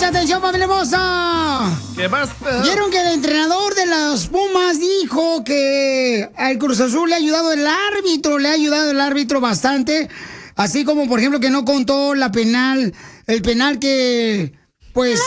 Mucha atención, familia hermosa. ¿Qué pasa? Vieron que el entrenador de las Pumas dijo que al Cruz Azul le ha ayudado el árbitro bastante. Así como, por ejemplo, que no contó el penal que... Pues,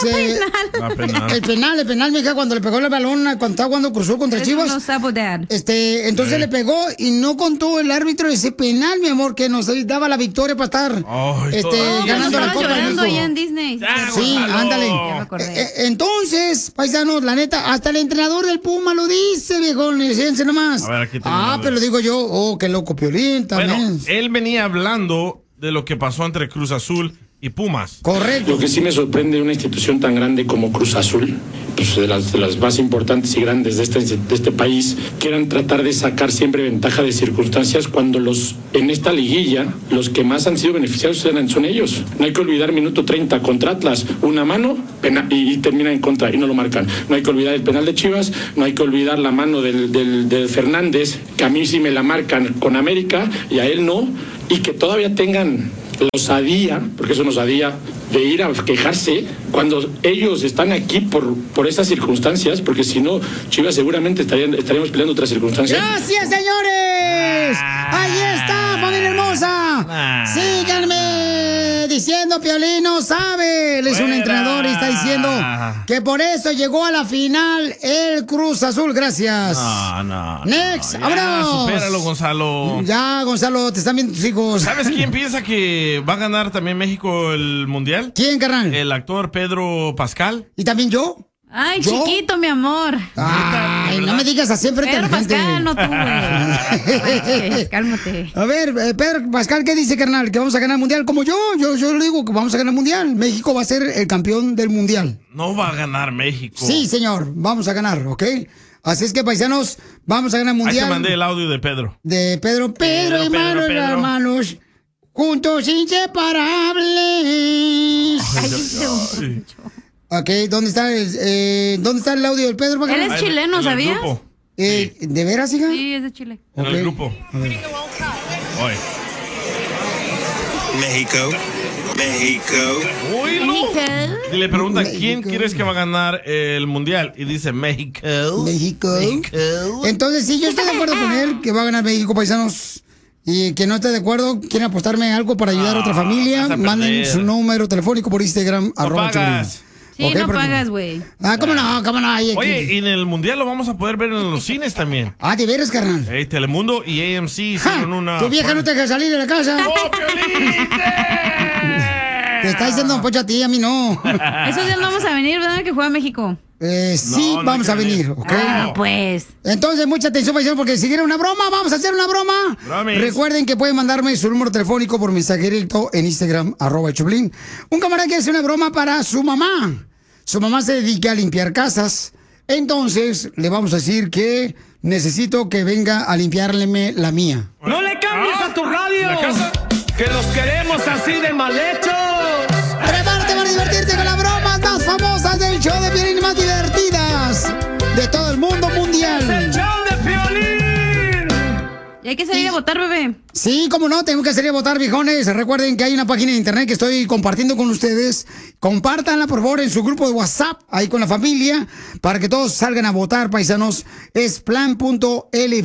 el penal, mija, cuando le pegó el balón, cuando estaba jugando Cruz Azul contra Chivas. No sabe, Dad. Entonces le pegó y no contó el árbitro ese penal, mi amor, que nos daba la victoria para estar ganando la Copa de México. Allá en Disney. Sí, ándale. Entonces, paisanos, la neta, hasta el entrenador del Puma lo dice, viejón, fíjense nomás. A ver, aquí tenemos. Pero lo digo yo, qué loco, Piolín, también. Bueno, él venía hablando de lo que pasó entre Cruz Azul y Pumas. Correcto. Lo que sí me sorprende de una institución tan grande como Cruz Azul, pues de las más importantes y grandes de este país, quieran tratar de sacar siempre ventaja de circunstancias cuando en esta liguilla los que más han sido beneficiados son ellos. No hay que olvidar minuto 30 contra Atlas, una mano y termina en contra y no lo marcan. No hay que olvidar el penal de Chivas, no hay que olvidar la mano del Fernández, que a mí sí me la marcan con América y a él no, y que todavía tengan la osadía, porque eso es una osadía, de ir a quejarse cuando ellos están aquí por esas circunstancias, porque si no, Chivas seguramente estaríamos peleando otras circunstancias. ¡Gracias, señores! ¡Ahí está, familia hermosa! ¡Síganme diciendo, Piolín no sabe! Él es un entrenador y está diciendo que por eso llegó a la final el Cruz Azul. Gracias. No. Next, Ya, vámonos. supéralo, Gonzalo. Ya, Gonzalo, te están viendo tus hijos. ¿Sabes quién piensa que va a ganar también México el Mundial? ¿Quién, carnal? El actor Pedro Pascal. ¿Y también yo? Ay, ¿Yo? chiquito, mi amor. Ay, no me digas así enfrente de la gente. Pascal, no tú, güey. Cálmate. A ver, Pedro Pascal, ¿qué dice, carnal? ¿Que vamos a ganar el Mundial? Como yo le digo que vamos a ganar el Mundial. México va a ser el campeón del Mundial. No va a ganar México. Sí, señor, vamos a ganar, ¿ok? Así es que, paisanos, vamos a ganar el Mundial. Ahí te mandé el audio de Pedro. De Pedro, hermanos, juntos inseparables. Ok, ¿dónde está el audio del Pedro? Él es chileno, en el ¿sabías? grupo. ¿De veras, hija? Sí, es de Chile. En el grupo. Oye. México. Oílo. Y le pregunta, ¿quién crees que va a ganar el Mundial? Y dice, México. Entonces, sí, yo estoy de acuerdo con él, que va a ganar México, paisanos. Y que no esté de acuerdo, quieren apostarme algo para ayudar a otra familia, manden su número telefónico por Instagram, pagas. Sí, okay, no pagas, güey. ¿Cómo no? Oye, y en el Mundial lo vamos a poder ver en los cines también. ¿De veras, carnal? Telemundo y AMC hicieron una... Tu vieja no te deja salir de la casa. ¡Oh, Piolín! Te está diciendo Don Poncho a ti, a mí no. Esos días vamos a venir, ¿verdad? Que juega México. Sí, no vamos a venir, ¿ok? Pues. Entonces, mucha atención, paisano, porque si quieren una broma, vamos a hacer una broma. Bromis. Recuerden que pueden mandarme su número telefónico por mensaje directo en Instagram, @Choplin. Un camarada quiere hacer una broma para su mamá. Su mamá se dedica a limpiar casas. Entonces, le vamos a decir que necesito que venga a limpiarle la mía. ¡No le cambies a tu radio! ¿La casa? ¡Que los queremos así de mal hechos! Prepárate para divertirte con las bromas más famosas del show de Piolín y más divertidas de todo el mundo mundial. ¡El show de Piolín! Y hay que salir a votar, bebé. Sí, cómo no, tengo que salir a votar, viejones. Recuerden que hay una página de internet que estoy compartiendo con ustedes. Compártanla, por favor, en su grupo de WhatsApp, ahí con la familia, para que todos salgan a votar, paisanos. Es plan.lvo.gov.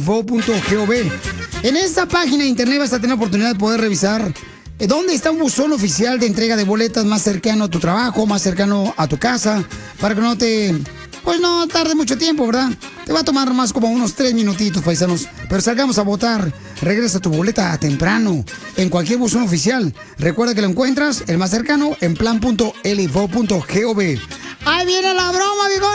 En esta página de internet vas a tener oportunidad de poder revisar dónde está un buzón oficial de entrega de boletas más cercano a tu trabajo, más cercano a tu casa, para que no tarde mucho tiempo, ¿verdad? Te va a tomar más como unos 3 minutitos, paisanos. Pero salgamos a votar. Regresa tu boleta temprano en cualquier buzón oficial. Recuerda que lo encuentras, el más cercano, en plan.lvo.gov. ¡Ahí viene la broma, viejo!